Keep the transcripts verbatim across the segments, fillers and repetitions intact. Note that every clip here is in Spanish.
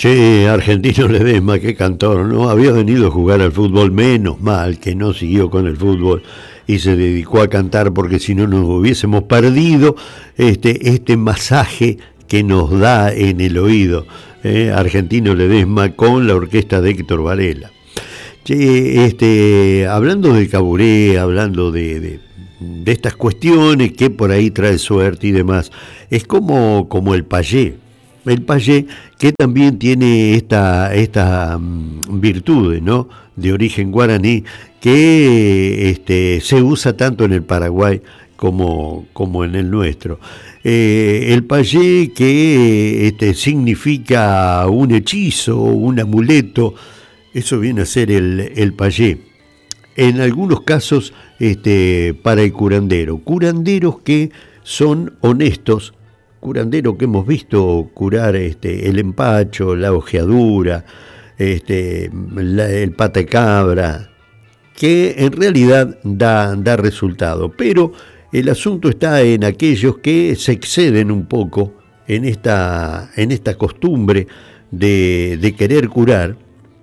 Che, Argentino Ledesma, qué cantor, ¿no? Había venido a jugar al fútbol, menos mal que no siguió con el fútbol y se dedicó a cantar, porque si no nos hubiésemos perdido este, este masaje que nos da en el oído, ¿eh? Argentino Ledesma con la orquesta de Héctor Varela. Che, este, hablando de Caburé, hablando de, de, de estas cuestiones que por ahí trae suerte y demás, es como, como el payé. El payé, que también tiene esta, esta um, virtudes, ¿no?, de origen guaraní, que este, se usa tanto en el Paraguay como, como en el nuestro. Eh, el payé, que este, significa un hechizo, un amuleto, eso viene a ser el, el payé. En algunos casos este, para el curandero. Curanderos que son honestos, curandero que hemos visto curar este, el empacho, la ojeadura, este, la, el pata de cabra, que en realidad da, da resultado. Pero el asunto está en aquellos que se exceden un poco en esta, en esta costumbre de, de querer curar,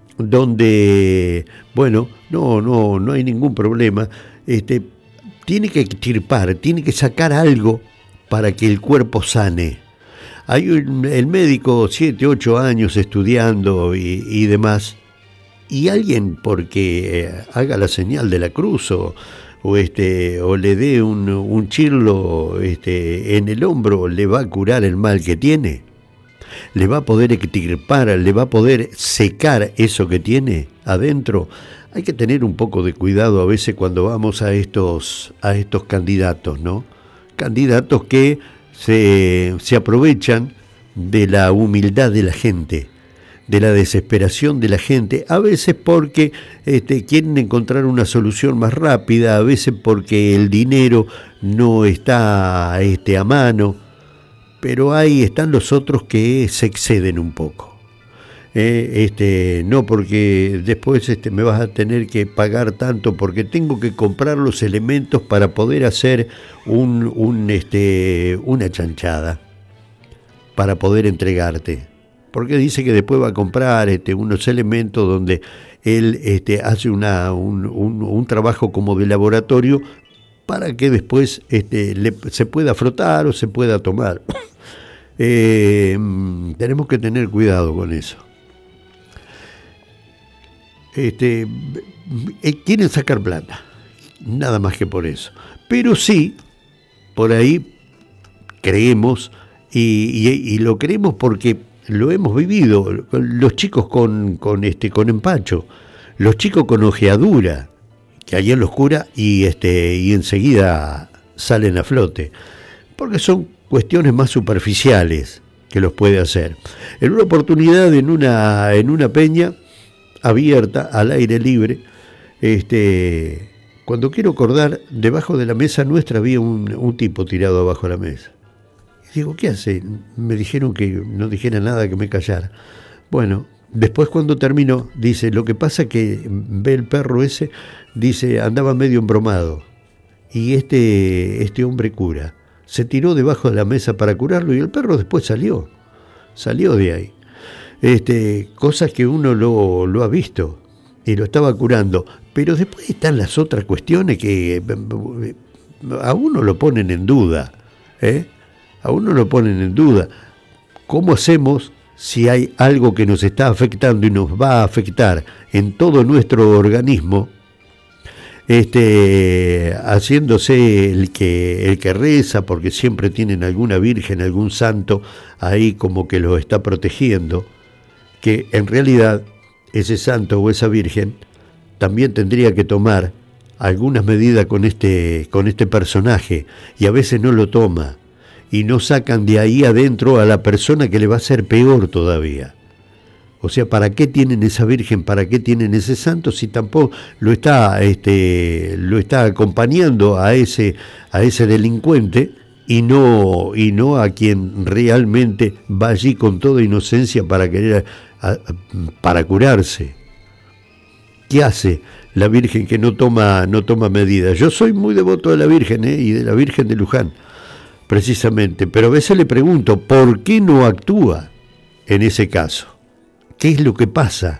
donde, bueno, no, no, no hay ningún problema, este, tiene que extirpar, tiene que sacar algo para que el cuerpo sane. Hay un, el médico, siete, ocho años estudiando y, y demás, y alguien porque eh, haga la señal de la cruz o, o, este, o le dé un, un chirlo este, en el hombro, le va a curar el mal que tiene, le va a poder extirpar, le va a poder secar eso que tiene adentro. Hay que tener un poco de cuidado a veces cuando vamos a estos, a estos candidatos, ¿no? Candidatos que se, se aprovechan de la humildad de la gente, de la desesperación de la gente, a veces porque este, quieren encontrar una solución más rápida, a veces porque el dinero no está este, a mano, pero ahí están los otros que se exceden un poco. Eh, este, no porque después este, me vas a tener que pagar tanto porque tengo que comprar los elementos para poder hacer un, un, este, una chanchada, para poder entregarte. Porque dice que después va a comprar este, unos elementos donde él este, hace una, un, un, un trabajo como de laboratorio para que después este, le, se pueda frotar o se pueda tomar. Eh, tenemos que tener cuidado con eso. Este, eh, quieren sacar plata, nada más que por eso. Pero sí, por ahí creemos, y, y, y lo creemos porque lo hemos vivido, los chicos con, con, este, con empacho, los chicos con ojeadura, que alguien los cura y, este, y enseguida salen a flote, porque son cuestiones más superficiales que los puede hacer. En una oportunidad, en una, en una peña abierta, al aire libre, este, cuando quiero acordar, debajo de la mesa nuestra había un, un tipo tirado abajo de la mesa. Y digo, ¿qué hace? Me dijeron que no dijera nada, que me callara. Bueno, después cuando terminó, dice, lo que pasa que ve el perro ese, dice, andaba medio embromado. Y este, este hombre cura. Se tiró debajo de la mesa para curarlo y el perro después salió. Salió de ahí. Este, cosas que uno lo, lo ha visto y lo estaba curando, pero después están las otras cuestiones que a uno lo ponen en duda, ¿eh? A uno lo ponen en duda. ¿Cómo hacemos si hay algo que nos está afectando y nos va a afectar en todo nuestro organismo? Este, haciéndose el que, el que reza, porque siempre tienen alguna virgen, algún santo ahí como que lo está protegiendo, que en realidad ese santo o esa virgen también tendría que tomar algunas medidas con este, con este personaje, y a veces no lo toma, y no sacan de ahí adentro a la persona que le va a hacer peor todavía. O sea, ¿para qué tienen esa virgen? ¿Para qué tienen ese santo si tampoco lo está, este, lo está acompañando a ese, a ese delincuente y no, y no a quien realmente va allí con toda inocencia para querer, a, a, para curarse? ¿Qué hace la Virgen que no toma, no toma medidas? Yo soy muy devoto de la Virgen, ¿eh? Y de la Virgen de Luján, precisamente, pero a veces le pregunto, ¿por qué no actúa en ese caso? ¿Qué es lo que pasa?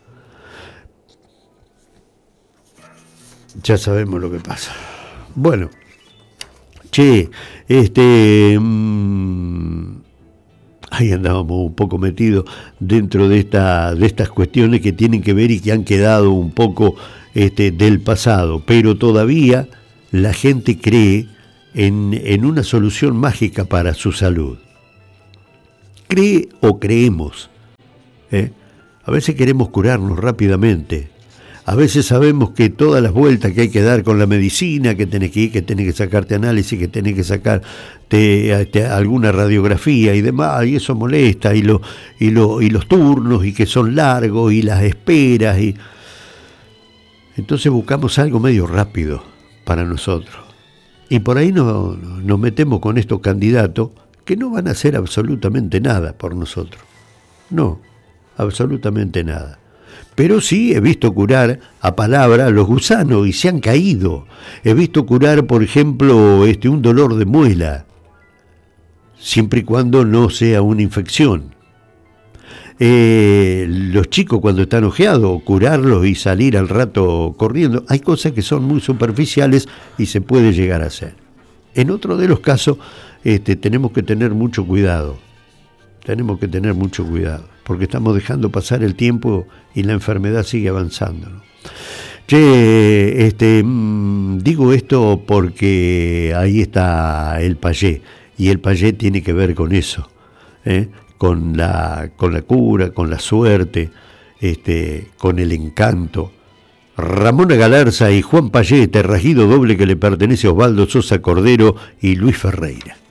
Ya sabemos lo que pasa. Bueno, che, este... Mmm, ahí andábamos un poco metidos dentro de, esta, de estas cuestiones que tienen que ver y que han quedado un poco este, del pasado, pero todavía la gente cree en, en una solución mágica para su salud. Cree o creemos. ¿eh? A veces queremos curarnos rápidamente. A veces sabemos que todas las vueltas que hay que dar con la medicina, que tenés que ir, que tenés que sacarte análisis, que tenés que sacarte este, alguna radiografía y demás, y eso molesta, y, lo, y, lo, y los turnos, y que son largos, y las esperas. Y... Entonces buscamos algo medio rápido para nosotros. Y por ahí nos, nos metemos con estos candidatos que no van a hacer absolutamente nada por nosotros. No, absolutamente nada. Pero sí he visto curar a palabra los gusanos y se han caído. He visto curar, por ejemplo, este, un dolor de muela, siempre y cuando no sea una infección. Eh, los chicos cuando están ojeados, curarlos y salir al rato corriendo. Hay cosas que son muy superficiales y se puede llegar a hacer. En otro de los casos este, tenemos que tener mucho cuidado. Tenemos que tener mucho cuidado, porque estamos dejando pasar el tiempo y la enfermedad sigue avanzando, ¿no? Che, este, mmm, digo esto porque ahí está el payé, y el payé tiene que ver con eso, ¿eh? con, la, con la cura, con la suerte, este, con el encanto. Ramona Galarza y Juan Payé, Terrajido doble que le pertenece a Osvaldo Sosa Cordero y Luis Ferreira.